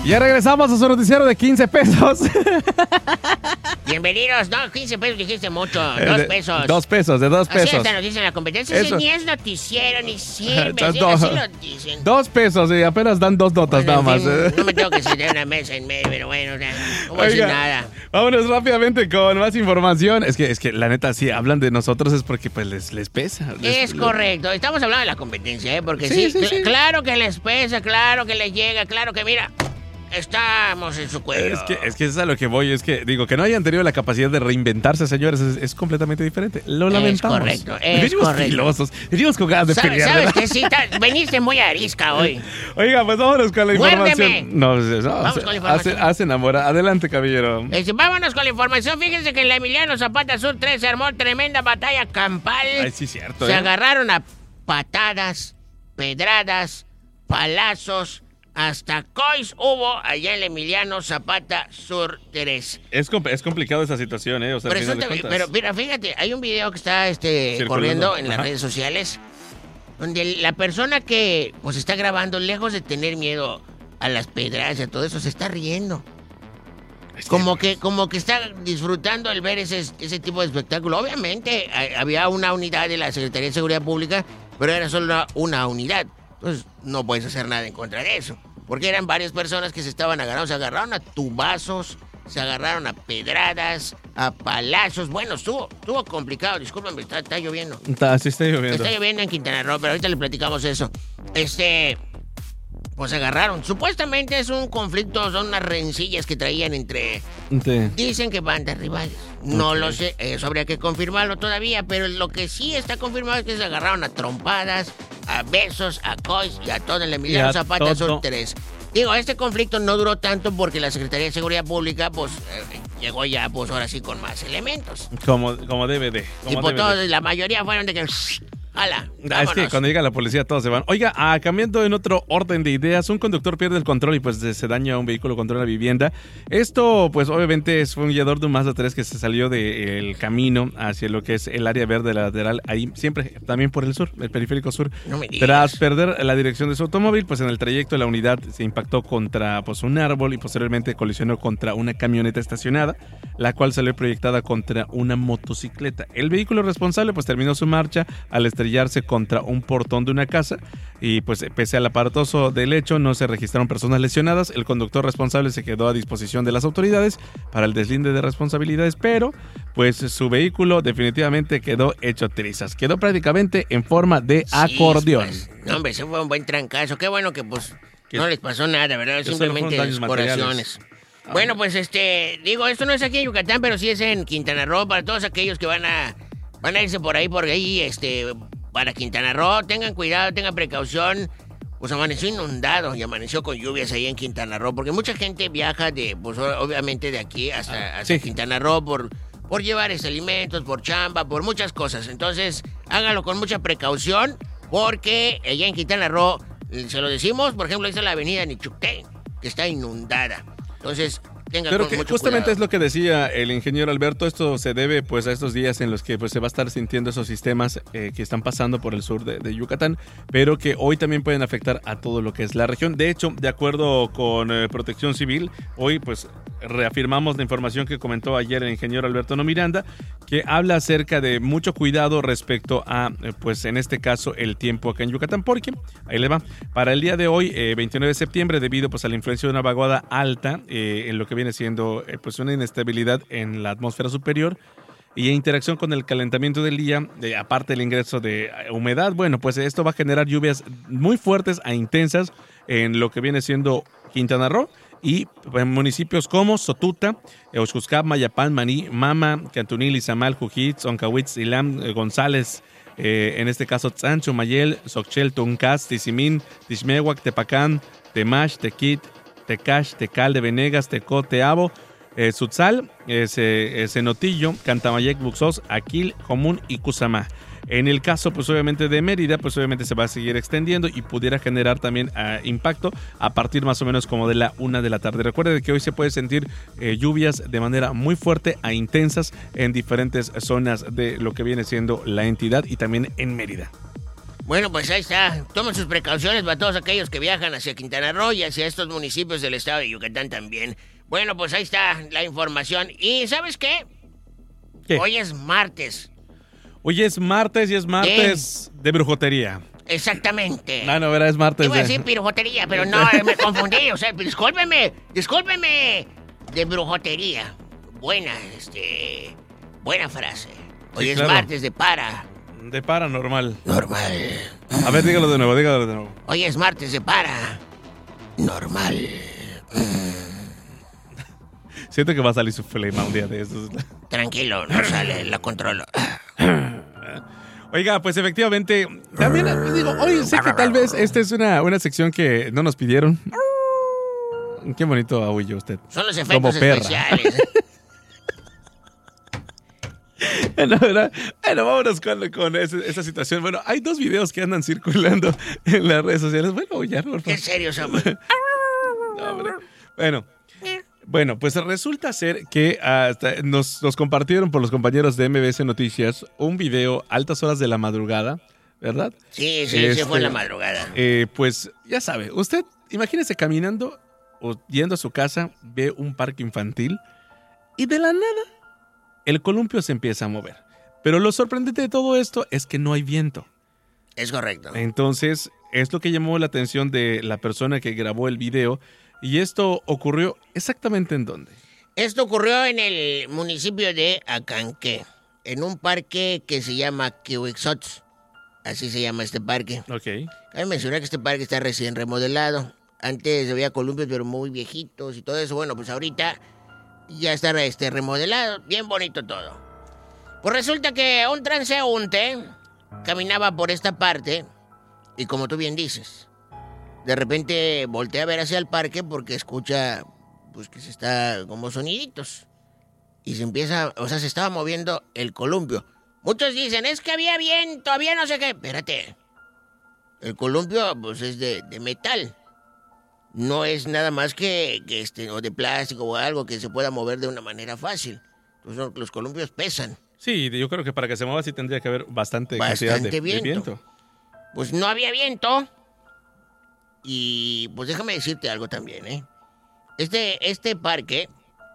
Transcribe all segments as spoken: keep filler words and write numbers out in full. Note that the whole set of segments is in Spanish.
Ya regresamos a su noticiero de quince pesos. Bienvenidos. No, quince pesos dijiste mucho. Dos pesos. Dos pesos, de dos pesos. Así está, nos dicen la competencia. Ese ni es noticiero, ni sirve. Así, dos, así lo dicen. Dos pesos y apenas dan dos notas Bueno, nada en fin, más. no me tengo que sentar en una mesa en medio, pero bueno, o sea, no voy a decir nada. Vámonos rápidamente con más información. Es que, es que la neta, si hablan de nosotros es porque pues les, les pesa. Les, es correcto. Estamos hablando de la competencia, ¿eh? Porque sí, sí, sí, cl- sí. claro que les pesa, claro que les llega, claro que mira, estamos en su cuello. Es que, es que es a lo que voy. Es que digo que no hayan tenido la capacidad de reinventarse, señores. Es, es completamente diferente. Lo lamentamos. Es correcto, es venimos correcto. filosos. Venimos con ganas de ¿Sabes, pelear. ¿sabes ¿verdad? que sí? Ta- veniste muy arisca hoy. Oiga, pues vámonos con la Muérdeme. información. No, no, Vamos se- con la información. Hace, hace enamora. Adelante, caballero. Este, vámonos con la información. Fíjense que en la Emiliano Zapata Sur tres se armó tremenda batalla campal. Ay, sí, cierto. Se ¿eh? agarraron a patadas, pedradas, palazos, hasta cois hubo allá en el Emiliano Zapata Sur tres. Es, compl- es complicado esa situación, ¿eh? O sea, al Pero, final de resulta- cuentas. pero mira, fíjate, hay un video que está este, Circulando. corriendo en las Ajá. redes sociales donde la persona que pues está grabando, lejos de tener miedo a las pedradas y a todo eso, se está riendo. Como que, como que está disfrutando al ver ese, ese tipo de espectáculo. Obviamente a- había una unidad de la Secretaría de Seguridad Pública, pero era solo una, una unidad. Entonces no puedes hacer nada en contra de eso. Porque eran varias personas que se estaban agarrando. Se agarraron a tubazos, se agarraron a pedradas, a palazos. Bueno, estuvo, estuvo complicado. Discúlpame, está, está lloviendo. Está, sí está lloviendo. Está lloviendo en Quintana Roo, pero ahorita le platicamos eso. Este... Pues se agarraron. Supuestamente es un conflicto, son unas rencillas que traían entre... Sí. Dicen que bandas rivales. No Ok. lo sé, eso habría que confirmarlo todavía, pero lo que sí está confirmado es que se agarraron a trompadas, a besos, a cois y a todo el Y Emiliano a Zapata todo. Sur tres. Digo, este conflicto no duró tanto porque la Secretaría de Seguridad Pública, pues, eh, llegó ya, pues, ahora sí con más elementos. Como, como debe de. Como Tipo, debe todos, de. la mayoría fueron de que... ¡Hala! Ah, es que vámonos. cuando llega la policía todos se van. Oiga, ah, cambiando en otro orden de ideas, un conductor pierde el control y pues se se daña un vehículo contra una vivienda. Esto pues obviamente es un guiador de un Mazda tres que se salió del camino hacia lo que es el área verde lateral, ahí siempre, también por el sur, el periférico sur. No me digas. Tras perder la dirección de su automóvil, pues en el trayecto la unidad se impactó contra pues un árbol y posteriormente colisionó contra una camioneta estacionada, la cual salió proyectada contra una motocicleta. El vehículo responsable pues terminó su marcha al estrellarse contra un portón de una casa y pues pese al aparatoso del hecho no se registraron personas lesionadas. El conductor responsable se quedó a disposición de las autoridades para el deslinde de responsabilidades, pero pues su vehículo definitivamente quedó hecho trizas, quedó prácticamente en forma de Sí, acordeón. pues, no, hombre, ese fue un buen trancazo. Qué bueno que, pues, Que- no les pasó nada, ¿verdad? que solo Simplemente fueron daños exploraciones. materiales. Bueno, pues, este, digo, esto no es aquí en Yucatán, pero sí es en Quintana Roo. Para todos aquellos que van a, van a irse por ahí, por ahí, este, para Quintana Roo, tengan cuidado, tengan precaución. Pues amaneció inundado y amaneció con lluvias ahí en Quintana Roo, porque mucha gente viaja de, pues, obviamente de aquí hasta, hasta sí. Quintana Roo por... por llevar este alimentos, por chamba, por muchas cosas. Entonces, háganlo con mucha precaución, porque allá en Quintana Roo, eh, se lo decimos, por ejemplo, ahí está la avenida Nichucté, que está inundada. Entonces, tengan Pero con que mucho justamente cuidado. es lo que decía el ingeniero Alberto, esto se debe pues a estos días en los que pues se va a estar sintiendo esos sistemas eh, que están pasando por el sur de, de Yucatán, pero que hoy también pueden afectar a todo lo que es la región. De hecho, de acuerdo con eh, Protección Civil, hoy pues reafirmamos la información que comentó ayer el ingeniero Alberto No Miranda, que habla acerca de mucho cuidado respecto a, eh, pues en este caso, el tiempo acá en Yucatán, porque, ahí le va, para el día de hoy, eh, veintinueve de septiembre, debido pues a la influencia de una vaguada alta, eh, en lo que viene siendo eh, pues una inestabilidad en la atmósfera superior, y en interacción con el calentamiento del día, de, aparte del ingreso de eh, humedad, bueno, pues esto va a generar lluvias muy fuertes a intensas en lo que viene siendo Quintana Roo, y en municipios como Sotuta, Oxcuscap, Mayapán, Maní, Mama, Cantunil, Izamal, Jujitz, Oncahuitz, Ilam, eh, González, eh, en este caso Tzancho, Mayel, Xochel, Tuncas, Tizimín, Tixmehuac, Tepacán, Temax, Tequit, Tecash, Tecal de Venegas, Tecó, Teabo, eh, Sutzal, eh, Ce- eh, Cenotillo, Cantamayec, Buxos, Aquil, Jomún y Cusamá. En el caso, pues obviamente de Mérida, pues obviamente se va a seguir extendiendo y pudiera generar también uh, impacto a partir más o menos como de la una de la tarde. Recuerde que hoy se puede sentir eh, lluvias de manera muy fuerte a intensas en diferentes zonas de lo que viene siendo la entidad y también en Mérida. Bueno, pues ahí está. Tomen sus precauciones para todos aquellos que viajan hacia Quintana Roo y hacia estos municipios del estado de Yucatán también. Bueno, pues ahí está la información. ¿Y sabes qué? ¿Qué? Hoy es martes. Hoy es martes y es martes de, de brujotería. Exactamente. No, no, verá, es martes Iba a de... decir pirujotería, pero no, me confundí. O sea, discúlpeme, discúlpeme. De brujotería. Buena, este... Buena frase. Hoy Sí, es claro. martes de para. De paranormal. Normal. A ver, dígalo de nuevo, dígalo de nuevo. Hoy es martes de para. Normal. Siento que va a salir su flema un día de estos. Tranquilo, no sale, la controlo. Oiga, pues efectivamente, también digo, hoy sé que tal vez esta es una, una sección que no nos pidieron. Qué bonito aulló usted. Son los Como efectos perra. especiales. Bueno, ¿verdad? Bueno, vámonos con, con ese- esa situación. Bueno, hay dos videos que andan circulando en las redes sociales. Bueno, ya, por Qué favor. serios somos. No, hombre. Bueno, bueno, pues resulta ser que hasta nos, nos compartieron por los compañeros de M B S Noticias un video a altas horas de la madrugada, ¿verdad? Sí, sí, Este, se fue en la madrugada. Eh, pues ya sabe, usted imagínese caminando o yendo a su casa, ve un parque infantil y de la nada el columpio se empieza a mover. Pero lo sorprendente de todo esto es que no hay viento. Es correcto. Entonces, es lo que llamó la atención de la persona que grabó el video. Y esto ocurrió exactamente en dónde. Esto ocurrió en el municipio de Acanqué, en un parque que se llama Kiwixots. Así se llama este parque. Ok. Cabe mencionar que este parque está recién remodelado. Antes había columpios, pero muy viejitos y todo eso. Bueno, pues ahorita ya está este, remodelado. Bien bonito todo. Pues resulta que un transeúnte caminaba por esta parte y como tú bien dices, de repente voltea a ver hacia el parque porque escucha pues que se está como soniditos. Y se empieza, o sea, se estaba moviendo el columpio. Muchos dicen, es que había viento, había no sé qué. Espérate. El columpio, pues, es de, de metal. No es nada más que, que este, o de plástico o algo que se pueda mover de una manera fácil. Entonces, los columpios pesan. Sí, yo creo que para que se mueva sí tendría que haber bastante, Bastante cantidad de de viento. viento. Pues no había viento. Y pues déjame decirte algo también, ¿eh? Este, este parque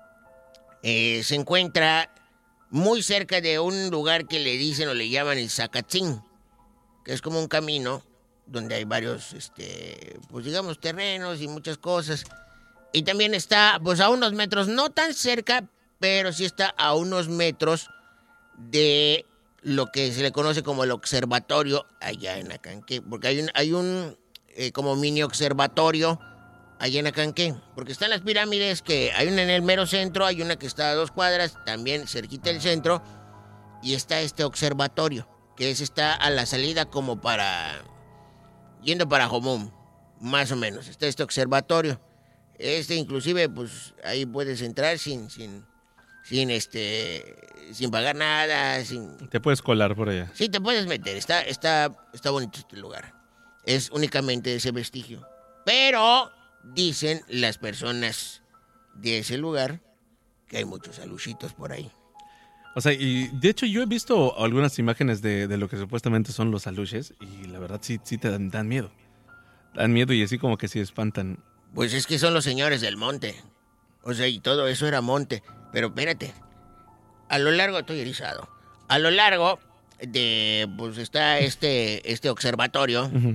eh, se encuentra muy cerca de un lugar que le dicen o le llaman el Zacatzín, que es como un camino donde hay varios, este, pues digamos, terrenos y muchas cosas. Y también está, pues a unos metros, no tan cerca, pero sí está a unos metros de lo que se le conoce como el observatorio allá en Acanqué, porque hay un, hay un eh, como mini observatorio allá en Acanqué, porque están las pirámides que hay una en el mero centro, hay una que está a dos cuadras, también cerquita del centro, y está este observatorio, que es, está a la salida como para, yendo para Jomón, más o menos, está este observatorio. Este inclusive, pues, ahí puedes entrar sin, sin, sin este, sin pagar nada, sin... Te puedes colar por allá. Sí, te puedes meter, está, está, está bonito este lugar. Es únicamente ese vestigio. Pero dicen las personas de ese lugar que hay muchos aluchitos por ahí. O sea, y de hecho yo he visto algunas imágenes de, de lo que supuestamente son los aluches y la verdad sí, sí te dan, dan miedo. Dan miedo y así como que sí espantan. Pues es que son los señores del monte. O sea, y todo eso era monte. Pero espérate, a lo largo, estoy erizado, a lo largo de, pues está este, este observatorio, Uh-huh.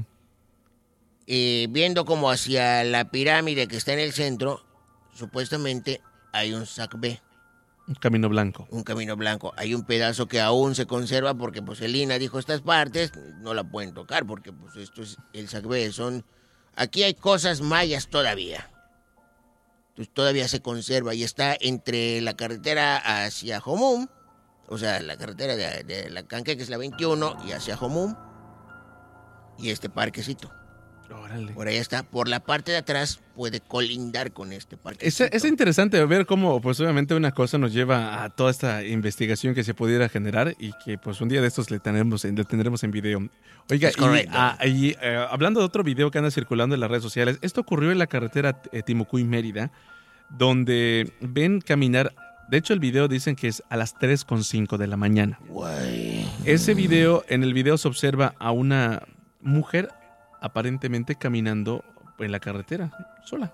y viendo como hacia la pirámide que está en el centro, supuestamente hay un Sacbé, Un camino blanco. un camino blanco. Hay un pedazo que aún se conserva porque pues el I N A dijo estas partes no la pueden tocar porque pues esto es el Sacbé, son... Aquí hay cosas mayas todavía. Entonces todavía se conserva y está entre la carretera hacia Jomún, o sea, la carretera de, de la Canque, que es la veintiuno, y hacia Jomún, y este parquecito. Órale. Por ahí está. Por la parte de atrás puede colindar con este Es, parquecito. es interesante ver cómo, pues obviamente una cosa nos lleva a toda esta investigación que se pudiera generar y que pues un día de estos le tendremos, le tendremos en video. Oiga, Es y, correcto. ah, y, eh, hablando de otro video que anda circulando en las redes sociales, esto ocurrió en la carretera eh, Timucuy-Mérida, donde ven caminar, de hecho el video dicen que es a las tres con cinco de la mañana. Guay. Ese video, en el video se observa a una mujer aparentemente caminando en la carretera, sola.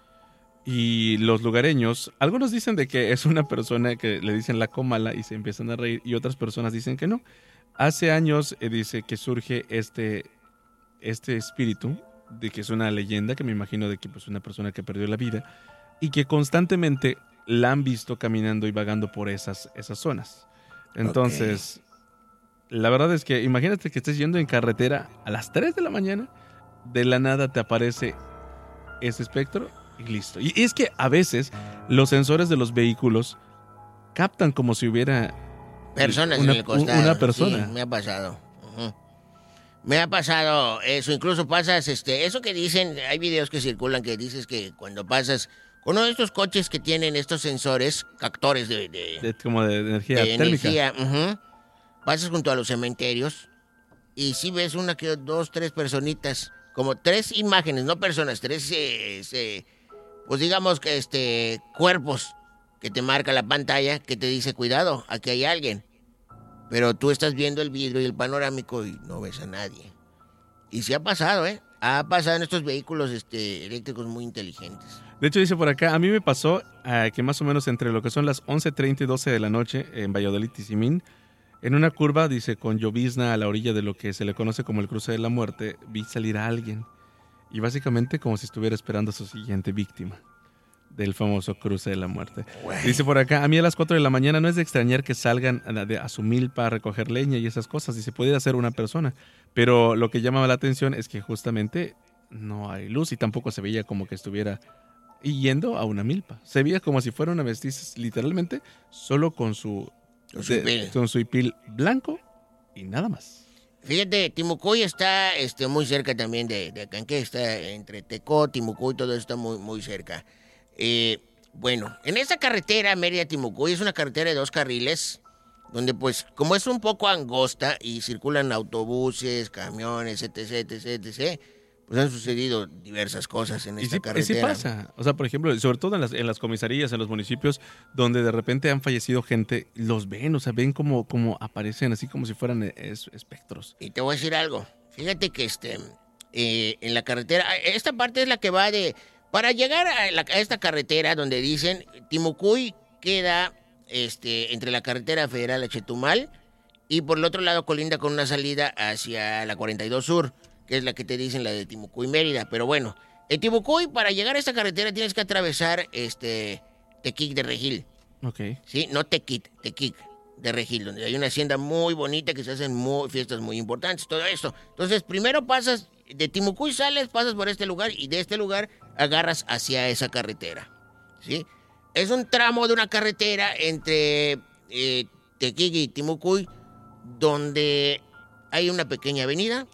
Y los lugareños, algunos dicen de que es una persona que le dicen la Comala y se empiezan a reír, y otras personas dicen que no. Hace años eh, dice que surge este, este espíritu, de que es una leyenda, que me imagino de que es pues, una persona que perdió la vida, y que constantemente la han visto caminando y vagando por esas, esas zonas. Entonces, okay. La verdad es que imagínate que estés yendo en carretera a las tres de la mañana, de la nada te aparece ese espectro y listo. Y es que a veces los sensores de los vehículos captan como si hubiera personas una, en el costado. Una persona. Sí, me ha pasado. Uh-huh. Me ha pasado eso. Incluso pasas, este, eso que dicen, hay videos que circulan que dices que cuando pasas con uno de estos coches que tienen estos sensores, captores de... de, de como de energía de térmica. Energía, uh-huh. Pasas junto a los cementerios y sí ves una que dos, tres personitas, como tres imágenes, no personas, tres, eh, eh, pues digamos que este, cuerpos que te marca la pantalla que te dice, cuidado, aquí hay alguien. Pero tú estás viendo el vidrio y el panorámico y no ves a nadie. Y sí ha pasado, ¿eh? Ha pasado en estos vehículos este, eléctricos muy inteligentes. De hecho, dice por acá, a mí me pasó uh, que más o menos entre lo que son las once treinta y doce de la noche en Valladolid, Tizimín, en una curva, dice, con llovizna a la orilla de lo que se le conoce como el cruce de la muerte, vi salir a alguien. Y básicamente como si estuviera esperando a su siguiente víctima del famoso cruce de la muerte. Wey. Dice por acá, a mí a las cuatro de la mañana no es de extrañar que salgan a, de, a su milpa a recoger leña y esas cosas. Dice, pudiera ser una persona. Pero lo que llamaba la atención es que justamente no hay luz y tampoco se veía como que estuviera yendo a una milpa. Se veía como si fuera una mestiza, literalmente, solo con su... Con su hipil. Con su hipil blanco y nada más. Fíjate, Timucuy está este, muy cerca también de, de Acanqué, está entre Tecó, Timucuy, todo eso está muy, muy cerca. Eh, bueno, en esta carretera Mérida-Timucuy es una carretera de dos carriles, donde pues como es un poco angosta y circulan autobuses, camiones, etc, etc, etc, pues han sucedido diversas cosas en esta y sí, carretera. Y sí pasa. O sea, por ejemplo, sobre todo en las, en las comisarías, en los municipios, donde de repente han fallecido gente, los ven, o sea, ven como, como aparecen así como si fueran es, espectros. Y te voy a decir algo. Fíjate que este eh, en la carretera, esta parte es la que va de... Para llegar a, la, a esta carretera donde dicen Timucuy queda este, entre la carretera federal a Chetumal y por el otro lado colinda con una salida hacia la cuarenta y dos Sur, que es la que te dicen, la de Timucuy Mérida. Pero bueno, en Timucuy, para llegar a esta carretera tienes que atravesar este Tequic de Regil. Ok. Sí, no Tequit, Tequic de Regil, donde hay una hacienda muy bonita que se hacen muy, fiestas muy importantes, todo esto. Entonces, primero pasas, de Timucuy sales, pasas por este lugar y de este lugar agarras hacia esa carretera. ¿Sí? Es un tramo de una carretera entre eh, Tequic y Timucuy, donde hay una pequeña avenida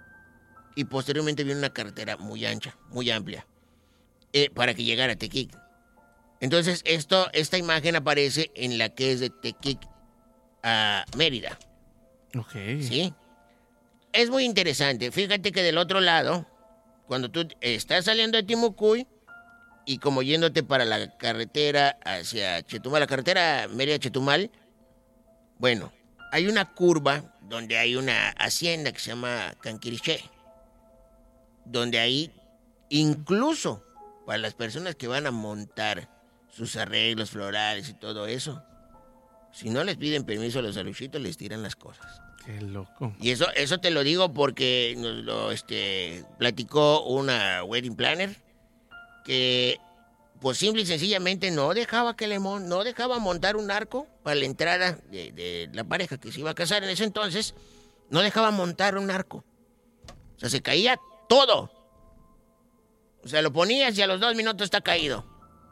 y posteriormente viene una carretera muy ancha, muy amplia, eh, para que llegara a Tequic. Entonces, esto, esta imagen aparece en la que es de Tequic a Mérida. Ok. ¿Sí? Es muy interesante. Fíjate que del otro lado, cuando tú estás saliendo de Timucuy y como yéndote para la carretera hacia Chetumal, la carretera Mérida-Chetumal, bueno, hay una curva donde hay una hacienda que se llama Canquiriché, donde ahí, incluso para las personas que van a montar sus arreglos florales y todo eso, si no les piden permiso a los aluchitos, les tiran las cosas. Qué loco. Y eso, eso te lo digo porque nos lo este, platicó una wedding planner que, pues simple y sencillamente no dejaba que le mon, no dejaba montar un arco para la entrada de, de la pareja que se iba a casar en ese entonces, no dejaba montar un arco. O sea, se caía todo. O sea, lo ponías y a los dos minutos está caído.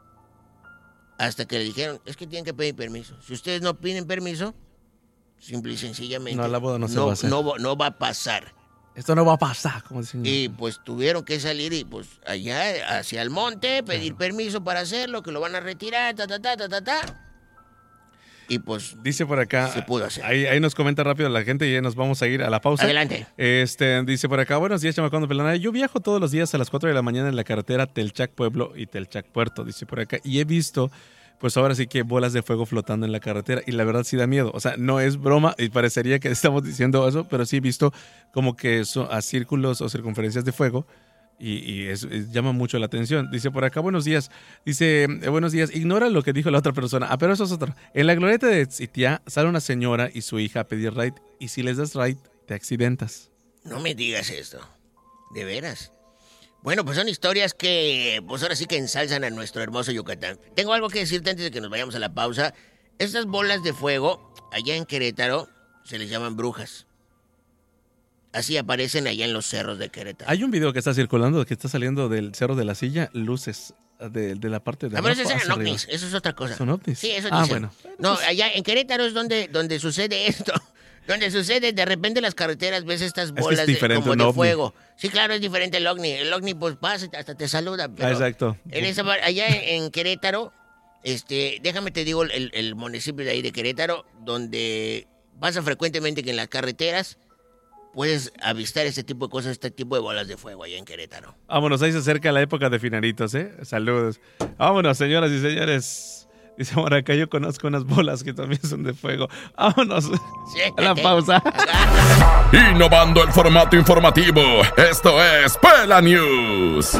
Hasta que le dijeron, es que tienen que pedir permiso. Si ustedes no piden permiso, simple y sencillamente no, la boda no, se no, va a hacer. no, no va a pasar. Esto no va a pasar, como dicen. Y pues tuvieron que salir y pues allá hacia el monte, pedir claro. permiso para hacerlo, que lo van a retirar, ta, ta, ta, ta, ta, ta. Y pues dice por acá, se pudo hacer. Ahí, ahí nos comenta rápido la gente y ya nos vamos a ir a la pausa. Adelante. Este, dice por acá, buenos días, chamacón de Pelana. Yo viajo todos los días a las cuatro de la mañana en la carretera Telchac Pueblo y Telchac Puerto, dice por acá. Y he visto pues ahora sí que bolas de fuego flotando en la carretera y la verdad sí da miedo. O sea, no es broma y parecería que estamos diciendo eso, pero sí he visto como que son a círculos o circunferencias de fuego y, y es, es, llama mucho la atención. Dice por acá, buenos días. Dice, eh, buenos días, ignora lo que dijo la otra persona. Ah, pero eso es otro. En la glorieta de Tzitiá sale una señora y su hija a pedir ride y si les das ride, te accidentas. No me digas esto. ¿De veras? Bueno, pues son historias que, pues ahora sí que ensalzan a nuestro hermoso Yucatán. Tengo algo que decirte antes de que nos vayamos a la pausa. Estas bolas de fuego, allá en Querétaro, se les llaman brujas. Así aparecen allá en los cerros de Querétaro. Hay un video que está circulando, que está saliendo del Cerro de la Silla, luces de, de la parte de abajo. Ah, pero esos eran ovnis, eso es otra cosa. ¿Son ovnis? Sí, eso ah, dicen. bueno. No, allá en Querétaro es donde, donde sucede esto. Donde sucede, de repente en las carreteras ves estas bolas es que de, como de fuego. Sí, claro, es diferente el ovni. El ovni pues pasa y hasta te saluda. Pero ah, exacto. En esa, allá en, en Querétaro, este, déjame te digo el, el municipio de ahí de Querétaro, donde pasa frecuentemente que en las carreteras puedes avistar este tipo de cosas, este tipo de bolas de fuego allá en Querétaro. Vámonos, ahí se acerca la época de finalitos, ¿eh? Saludos. Vámonos, señoras y señores. Dice por acá, yo conozco unas bolas que también son de fuego. Vámonos sí, a la pausa. Innovando el formato informativo, esto es Pela News.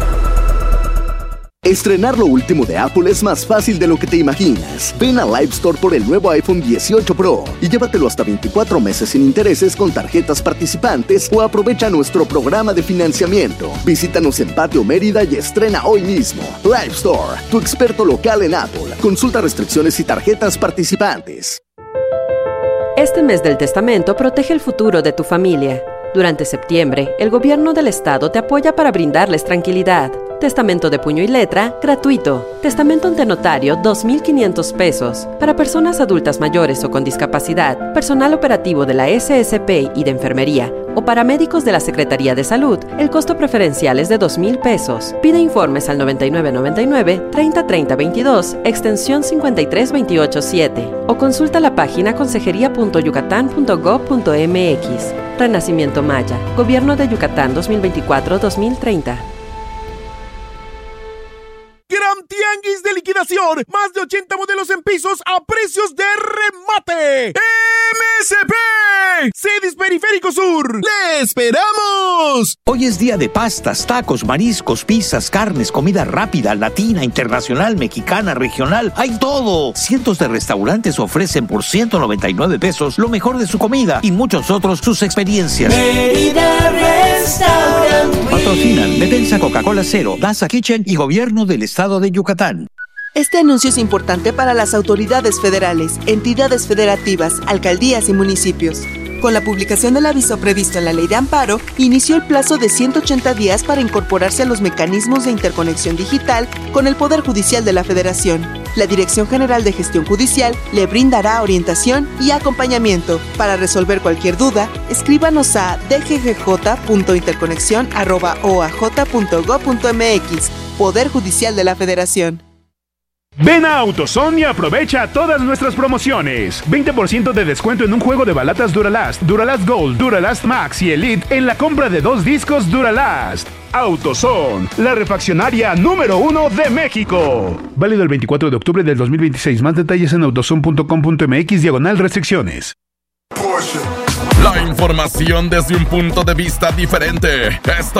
Estrenar lo último de Apple es más fácil de lo que te imaginas. Ven a Live Store por el nuevo iPhone dieciocho Pro y llévatelo hasta veinticuatro meses sin intereses con tarjetas participantes o aprovecha nuestro programa de financiamiento. Visítanos en Patio Mérida y estrena hoy mismo. Live Store, tu experto local en Apple. Consulta restricciones y tarjetas participantes. Este mes del testamento protege el futuro de tu familia. Durante septiembre, el gobierno del estado te apoya para brindarles tranquilidad. Testamento de puño y letra, gratuito. Testamento ante notario, dos mil quinientos pesos. Para personas adultas mayores o con discapacidad, personal operativo de la S S P y de enfermería, o paramédicos de la Secretaría de Salud, el costo preferencial es de dos mil pesos. Pide informes al noventa y nueve noventa y nueve, treinta treinta veintidós, extensión cincuenta y tres veintiocho siete. O consulta la página consejería punto yucatán punto gob punto m x. Renacimiento Maya. Gobierno de Yucatán dos mil veinticuatro a dos mil treinta. Gran Tianguis de liquidación. Más de ochenta modelos en pisos a precios de remate. M S P. Cedis Periférico Sur. ¡Le esperamos! Hoy es día de pastas, tacos, mariscos, pizzas, carnes, comida rápida, latina, internacional, mexicana, regional. ¡Hay todo! Cientos de restaurantes ofrecen por ciento noventa y nueve pesos lo mejor de su comida y muchos otros sus experiencias. Mérida Restaurant. Patrocinan Defensa Coca-Cola Cero, Daza Kitchen y Gobierno del Estado de Yucatán. Este anuncio es importante para las autoridades federales, entidades federativas, alcaldías y municipios. Con la publicación del aviso previsto en la Ley de Amparo, inició el plazo de ciento ochenta días para incorporarse a los mecanismos de interconexión digital con el Poder Judicial de la Federación. La Dirección General de Gestión Judicial le brindará orientación y acompañamiento. Para resolver cualquier duda, escríbanos a d g g j punto interconexión arroba o a j punto gob punto m x. Poder Judicial de la Federación. Ven a AutoZone y aprovecha todas nuestras promociones. veinte por ciento de descuento en un juego de balatas Duralast, Duralast Gold, Duralast Max y Elite en la compra de dos discos Duralast. AutoZone, la refaccionaria número uno de México. Válido el veinticuatro de octubre del dos mil veintiséis. Más detalles en autozone punto com punto m x diagonal restricciones. La información desde un punto de vista diferente. Esto